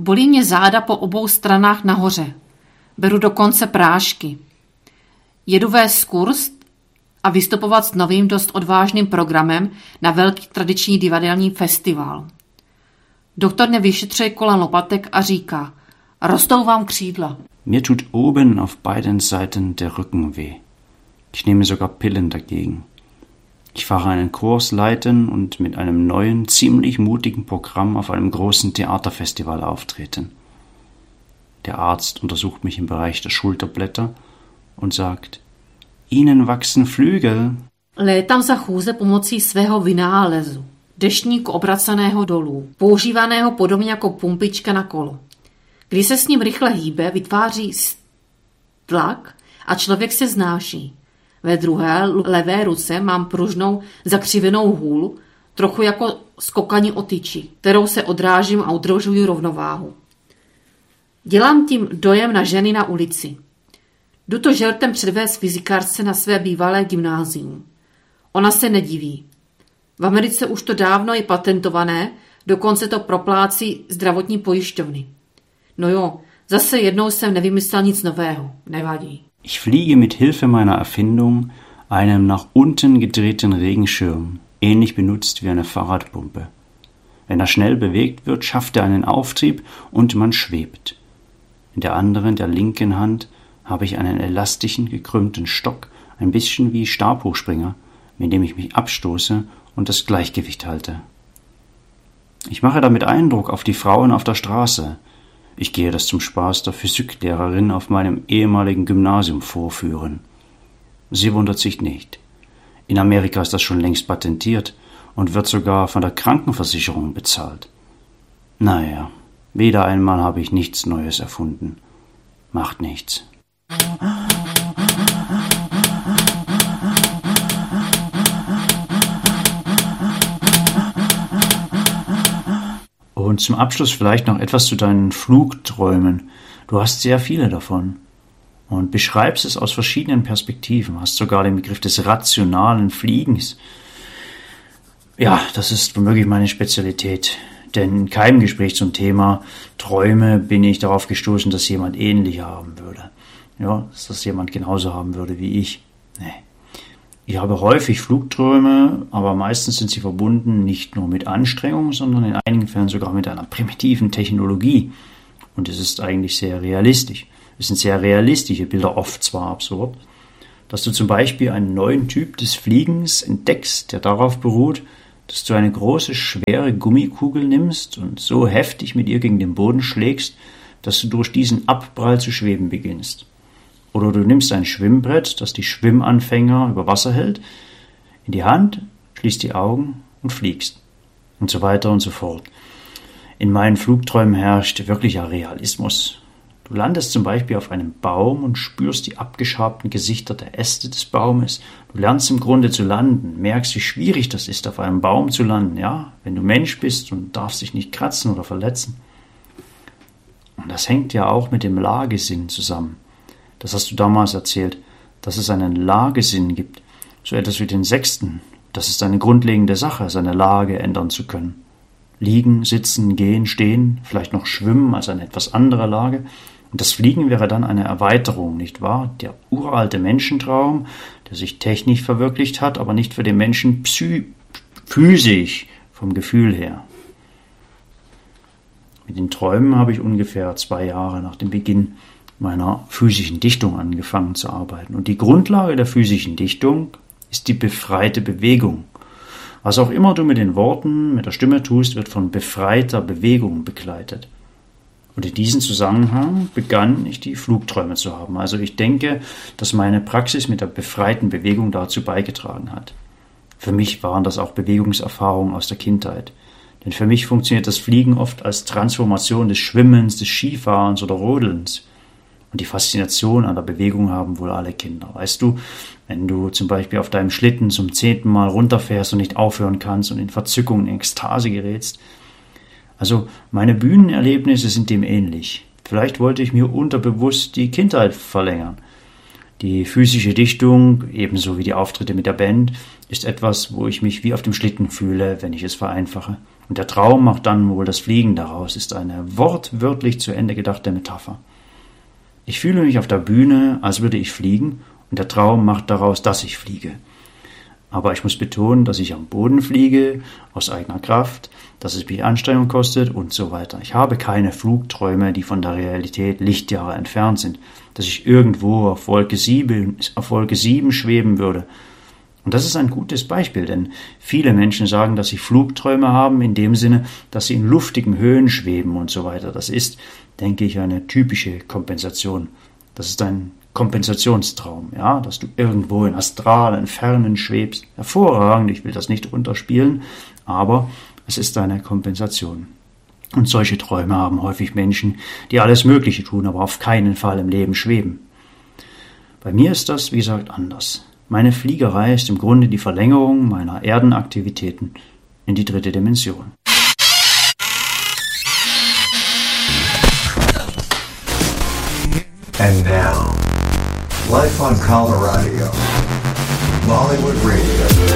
Bolí mě záda po obou stranách nahoře. Beru dokonce prášky. Jedu vést kurz a vystupovat s novým dost odvážným programem na velký tradiční divadelní festival. Doktor mě vyšetřuje kolem lopatek a říká, rostou vám křídla. Mir tut oben auf beiden Seiten der Rücken weh. Ich nehme sogar Pillen dagegen. Ich fahre einen Kurs leiten und mit einem neuen, ziemlich mutigen Programm auf einem großen Theaterfestival auftreten. Der Arzt untersucht mich im Bereich der Schulterblätter und sagt, Ihnen wachsen Flügel. Létám za chůze pomocí svého vynálezu, deštníku obraceného dolů, používaného podobně jako pumpička na kolo. Když se s ním rychle hýbe, vytváří tlak a člověk se znáší. Ve druhé levé ruce mám pružnou zakřivenou hůl, trochu jako skokání o tyči, kterou se odrážím a udržuji rovnováhu. Dělám tím dojem na ženy na ulici. Jdu to žertem předvést fyzikárce na své bývalé gymnázium. Ona se nediví. V Americe už to dávno je patentované, dokonce to proplácí zdravotní pojišťovny. No jo, zase jednou jsem nevymyslel nic nového. Nevadí. Ich fliege mit Hilfe meiner Erfindung einem nach unten gedrehten Regenschirm, ähnlich benutzt wie eine Fahrradpumpe. Wenn er schnell bewegt wird, schafft er einen Auftrieb und man schwebt. In der anderen, der linken Hand, habe ich einen elastischen, gekrümmten Stock, ein bisschen wie Stabhochspringer, mit dem ich mich abstoße und das Gleichgewicht halte. Ich mache damit Eindruck auf die Frauen auf der Straße. Ich gehe das zum Spaß der Physiklehrerin auf meinem ehemaligen Gymnasium vorführen. Sie wundert sich nicht. In Amerika ist das schon längst patentiert und wird sogar von der Krankenversicherung bezahlt. Naja, wieder einmal habe ich nichts Neues erfunden. Macht nichts. Und zum Abschluss vielleicht noch etwas zu deinen Flugträumen. Du hast sehr viele davon und beschreibst es aus verschiedenen Perspektiven, hast sogar den Begriff des rationalen Fliegens. Ja, das ist womöglich meine Spezialität, denn in keinem Gespräch zum Thema Träume bin ich darauf gestoßen, dass jemand ähnlich haben würde. Ja, dass das jemand genauso haben würde wie ich. Nee. Ich habe häufig Flugträume, aber meistens sind sie verbunden nicht nur mit Anstrengung, sondern in einigen Fällen sogar mit einer primitiven Technologie. Und es ist eigentlich sehr realistisch. Es sind sehr realistische Bilder, oft zwar absurd, dass du zum Beispiel einen neuen Typ des Fliegens entdeckst, der darauf beruht, dass du eine große, schwere Gummikugel nimmst und so heftig mit ihr gegen den Boden schlägst, dass du durch diesen Abprall zu schweben beginnst. Oder du nimmst ein Schwimmbrett, das die Schwimmanfänger über Wasser hält, in die Hand, schließt die Augen und fliegst. Und so weiter und so fort. In meinen Flugträumen herrscht wirklicher Realismus. Du landest zum Beispiel auf einem Baum und spürst die abgeschabten Gesichter der Äste des Baumes. Du lernst im Grunde zu landen, merkst, wie schwierig das ist, auf einem Baum zu landen, ja, wenn du Mensch bist und darfst dich nicht kratzen oder verletzen. Und das hängt ja auch mit dem Lagesinn zusammen. Das hast du damals erzählt, dass es einen Lagesinn gibt, so etwas wie den Sechsten. Das ist eine grundlegende Sache, seine Lage ändern zu können. Liegen, sitzen, gehen, stehen, vielleicht noch schwimmen als eine etwas andere Lage. Und das Fliegen wäre dann eine Erweiterung, nicht wahr? Der uralte Menschentraum, der sich technisch verwirklicht hat, aber nicht für den Menschen physisch, vom Gefühl her. Mit den Träumen habe ich ungefähr 2 Jahre nach dem Beginn meiner physischen Dichtung angefangen zu arbeiten. Und die Grundlage der physischen Dichtung ist die befreite Bewegung. Was auch immer du mit den Worten, mit der Stimme tust, wird von befreiter Bewegung begleitet. Und in diesem Zusammenhang begann ich die Flugträume zu haben. Also ich denke, dass meine Praxis mit der befreiten Bewegung dazu beigetragen hat. Für mich waren das auch Bewegungserfahrungen aus der Kindheit. Denn für mich funktioniert das Fliegen oft als Transformation des Schwimmens, des Skifahrens oder Rodelns. Und die Faszination an der Bewegung haben wohl alle Kinder. Weißt du, wenn du zum Beispiel auf deinem Schlitten zum 10. Mal runterfährst und nicht aufhören kannst und in Verzückung, in Ekstase gerätst. Also meine Bühnenerlebnisse sind dem ähnlich. Vielleicht wollte ich mir unterbewusst die Kindheit verlängern. Die physische Dichtung, ebenso wie die Auftritte mit der Band, ist etwas, wo ich mich wie auf dem Schlitten fühle, wenn ich es vereinfache. Und der Traum macht dann wohl das Fliegen daraus, ist eine wortwörtlich zu Ende gedachte Metapher. Ich fühle mich auf der Bühne, als würde ich fliegen, und der Traum macht daraus, dass ich fliege. Aber ich muss betonen, dass ich am Boden fliege, aus eigener Kraft, dass es mich Anstrengung kostet und so weiter. Ich habe keine Flugträume, die von der Realität Lichtjahre entfernt sind, dass ich irgendwo auf Wolke 7 schweben würde. Und das ist ein gutes Beispiel, denn viele Menschen sagen, dass sie Flugträume haben, in dem Sinne, dass sie in luftigen Höhen schweben und so weiter. Das ist, denke ich, eine typische Kompensation. Das ist ein Kompensationstraum, ja, dass du irgendwo in astralen Fernen schwebst. Hervorragend, ich will das nicht runterspielen, aber es ist eine Kompensation. Und solche Träume haben häufig Menschen, die alles Mögliche tun, aber auf keinen Fall im Leben schweben. Bei mir ist das, wie gesagt, anders. Meine Fliegerei ist im Grunde die Verlängerung meiner Erdenaktivitäten in die 3. Dimension. And now, live on Colorado, Bollywood Radio.